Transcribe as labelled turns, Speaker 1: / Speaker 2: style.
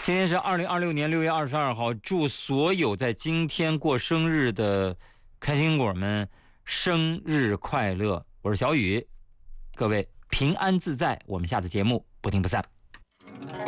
Speaker 1: 今天是2026年6月22号，祝所有在今天过生日的开心果们生日快乐！我是小雨，各位平安自在，我们下次节目不听不散。